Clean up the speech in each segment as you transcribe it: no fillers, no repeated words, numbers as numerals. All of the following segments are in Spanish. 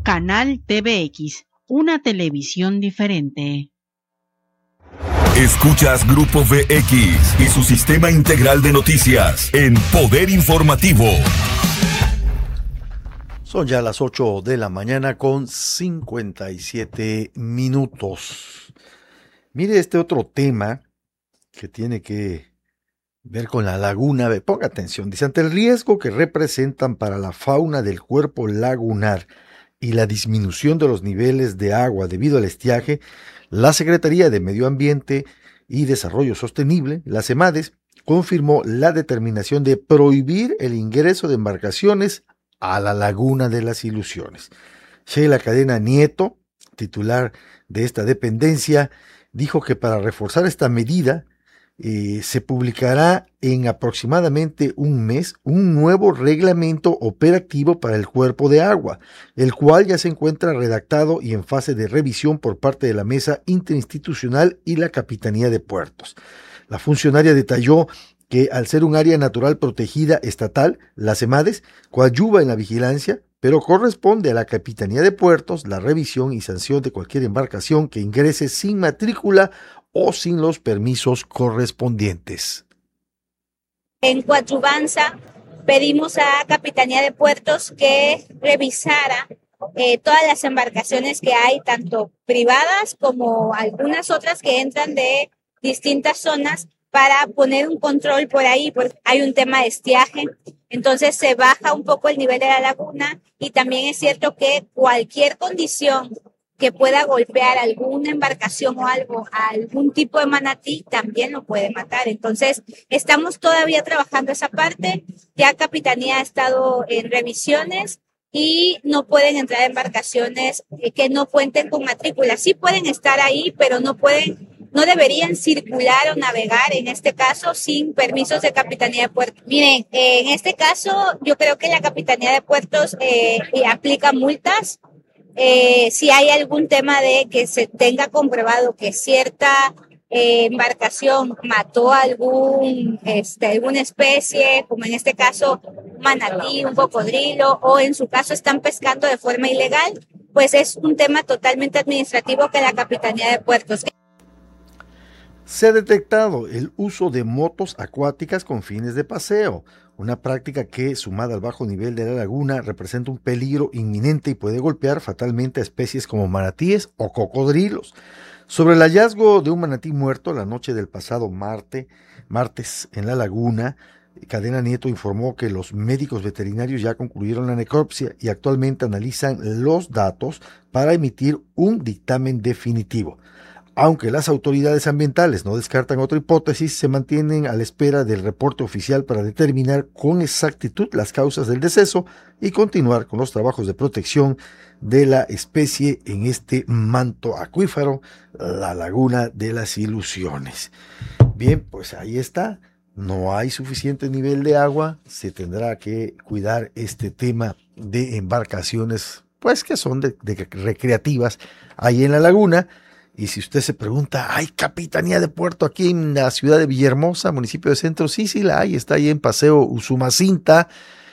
Canal TVX, una televisión diferente. Escuchas Grupo VX y su sistema integral de noticias en Poder Informativo. Son ya las 8 de la mañana con 57 minutos. Mire este otro tema que tiene que ver con la laguna. Ponga atención, dice, ante el riesgo que representan para la fauna del cuerpo lagunar y la disminución de los niveles de agua debido al estiaje, la Secretaría de Medio Ambiente y Desarrollo Sostenible, la SEMADES, confirmó la determinación de prohibir el ingreso de embarcaciones a la Laguna de las Ilusiones. Sheila Cadena Nieto, titular de esta dependencia, dijo que para reforzar esta medida se publicará en aproximadamente un mes un nuevo reglamento operativo para el cuerpo de agua, el cual ya se encuentra redactado y en fase de revisión por parte de la Mesa Interinstitucional y la Capitanía de Puertos. La funcionaria detalló que al ser un área natural protegida estatal, la SEMADES coadyuva en la vigilancia, pero corresponde a la Capitanía de Puertos la revisión y sanción de cualquier embarcación que ingrese sin matrícula o sin los permisos correspondientes. En coadyuvanza pedimos a Capitanía de Puertos que revisara todas las embarcaciones que hay, tanto privadas como algunas otras que entran de distintas zonas, para poner un control por ahí, porque hay un tema de estiaje, entonces se baja un poco el nivel de la laguna, y también es cierto que cualquier condición que pueda golpear alguna embarcación o algo, a algún tipo de manatí, también lo puede matar. Entonces, estamos todavía trabajando esa parte. Ya Capitanía ha estado en revisiones y no pueden entrar embarcaciones que no cuenten con matrícula. Sí pueden estar ahí, pero no deberían circular o navegar, en este caso, sin permisos de Capitanía de Puertos. Miren, en este caso, yo creo que la Capitanía de Puertos aplica multas. Si hay algún tema de que se tenga comprobado que cierta embarcación mató a alguna especie, como en este caso manatí, un cocodrilo, o en su caso están pescando de forma ilegal, pues es un tema totalmente administrativo que la Capitanía de Puertos. Se ha detectado el uso de motos acuáticas con fines de paseo, una práctica que, sumada al bajo nivel de la laguna, representa un peligro inminente y puede golpear fatalmente a especies como manatíes o cocodrilos. Sobre el hallazgo de un manatí muerto la noche del pasado martes en la laguna, Cadena Nieto informó que los médicos veterinarios ya concluyeron la necropsia y actualmente analizan los datos para emitir un dictamen definitivo. Aunque las autoridades ambientales no descartan otra hipótesis, se mantienen a la espera del reporte oficial para determinar con exactitud las causas del deceso y continuar con los trabajos de protección de la especie en este manto acuífero, la Laguna de las Ilusiones. Bien, pues ahí está. No hay suficiente nivel de agua, se tendrá que cuidar este tema de embarcaciones, pues que son de recreativas ahí en la laguna. Y si usted se pregunta, ¿hay Capitanía de Puerto aquí en la ciudad de Villahermosa, municipio de Centro? Sí, la hay, está ahí en Paseo Usumacinta,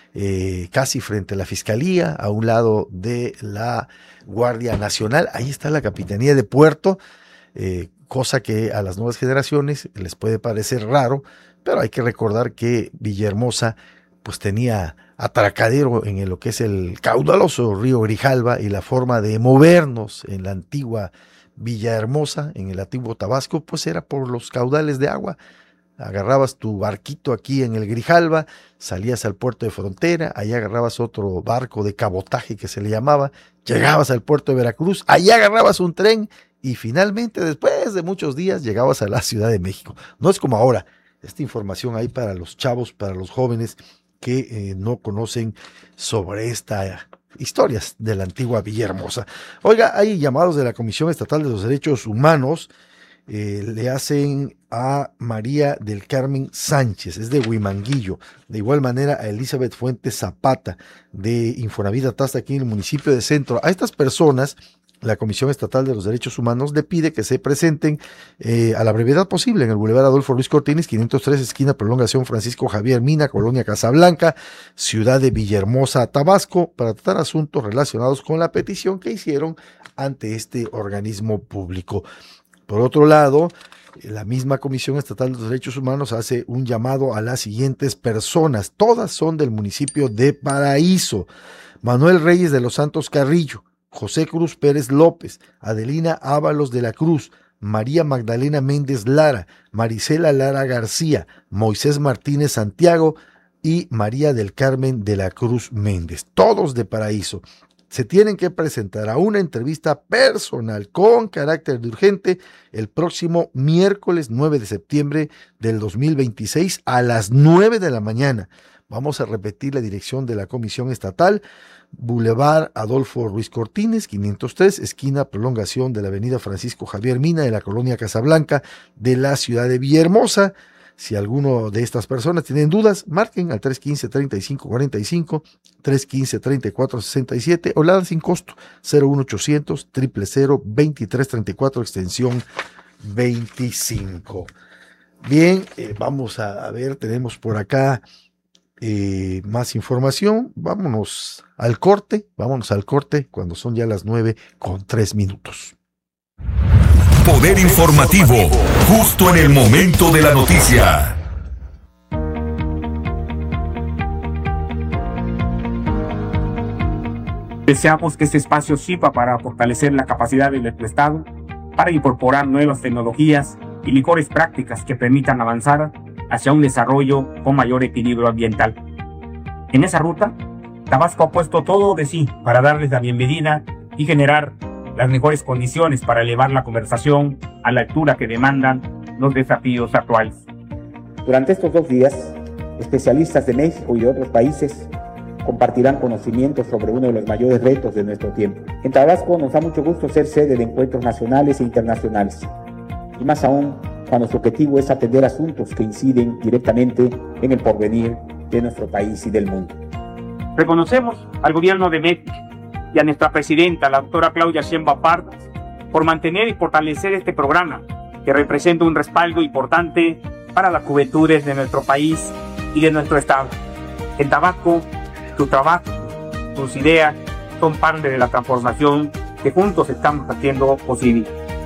casi frente a la Fiscalía, a un lado de la Guardia Nacional. Ahí está la Capitanía de Puerto, cosa que a las nuevas generaciones les puede parecer raro, pero hay que recordar que Villahermosa pues tenía atracadero en lo que es el caudaloso río Grijalva, y la forma de movernos en la antigua Villahermosa, en el antiguo Tabasco, pues era por los caudales de agua. Agarrabas tu barquito aquí en el Grijalva, salías al puerto de frontera, ahí agarrabas otro barco de cabotaje que se le llamaba, llegabas al puerto de Veracruz, ahí agarrabas un tren y finalmente, después de muchos días, llegabas a la Ciudad de México. No es como ahora. Esta información hay para los chavos, para los jóvenes que no conocen sobre esta historias de la antigua Villahermosa. Oiga, hay llamados de la Comisión Estatal de los Derechos Humanos, le hacen a María del Carmen Sánchez, es de Huimanguillo, de igual manera a Elizabeth Fuentes Zapata, de Infonavit Atasta, aquí en el municipio de Centro. A estas personas La Comisión Estatal de los Derechos Humanos le pide que se presenten a la brevedad posible en el Boulevard Adolfo Ruiz Cortines, 503, esquina Prolongación Francisco Javier Mina, Colonia Casablanca, ciudad de Villahermosa, Tabasco, para tratar asuntos relacionados con la petición que hicieron ante este organismo público. Por otro lado, la misma Comisión Estatal de los Derechos Humanos hace un llamado a las siguientes personas. Todas son del municipio de Paraíso. Manuel Reyes de los Santos Carrillo, José Cruz Pérez López, Adelina Ábalos de la Cruz, María Magdalena Méndez Lara, Marisela Lara García, Moisés Martínez Santiago y María del Carmen de la Cruz Méndez, todos de Paraíso. Se tienen que presentar a una entrevista personal con carácter de urgente el próximo miércoles 9 de septiembre del 2026 a las 9 de la mañana. Vamos a repetir la dirección de la Comisión Estatal: Boulevard Adolfo Ruiz Cortines, 503, esquina Prolongación de la avenida Francisco Javier Mina, de la colonia Casablanca de la ciudad de Villahermosa. Si alguno de estas personas tienen dudas, marquen al 315-3545, 315-3467 o la dan sin costo 01800 000 2334 extensión 25. Bien, vamos a ver, tenemos por acá más información. Vámonos al corte cuando son ya las 9:03. Poder informativo, justo en el momento de la noticia. Deseamos que este espacio sirva para fortalecer la capacidad de nuestro Estado, para incorporar nuevas tecnologías y mejores prácticas que permitan avanzar hacia un desarrollo con mayor equilibrio ambiental. En esa ruta, Tabasco ha puesto todo de sí para darles la bienvenida y generar las mejores condiciones para elevar la conversación a la altura que demandan los desafíos actuales. Durante estos 2 días, especialistas de México y de otros países compartirán conocimientos sobre uno de los mayores retos de nuestro tiempo. En Tabasco nos da mucho gusto ser sede de encuentros nacionales e internacionales, y más aún cuando su objetivo es atender asuntos que inciden directamente en el porvenir de nuestro país y del mundo. Reconocemos al Gobierno de México y a nuestra presidenta, la doctora Claudia Sheinbaum Pardas, por mantener y fortalecer este programa, que representa un respaldo importante para las juventudes de nuestro país y de nuestro Estado. En Tabasco, tu trabajo, tus ideas son parte de la transformación que juntos estamos haciendo posible.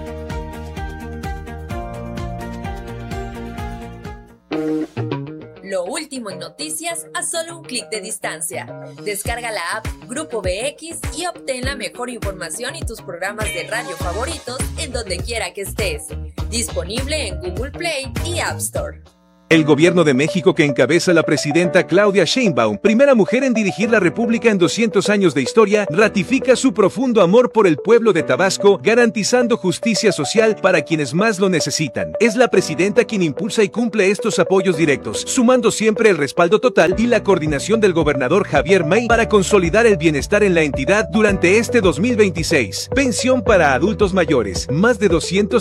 Lo último en noticias a solo un clic de distancia. Descarga la app Grupo BX y obtén la mejor información y tus programas de radio favoritos en donde quiera que estés. Disponible en Google Play y App Store. El gobierno de México que encabeza la presidenta Claudia Sheinbaum, primera mujer en dirigir la República en 200 años de historia, ratifica su profundo amor por el pueblo de Tabasco, garantizando justicia social para quienes más lo necesitan. Es la presidenta quien impulsa y cumple estos apoyos directos, sumando siempre el respaldo total y la coordinación del gobernador Javier May para consolidar el bienestar en la entidad durante este 2026. Pensión para adultos mayores, más de 200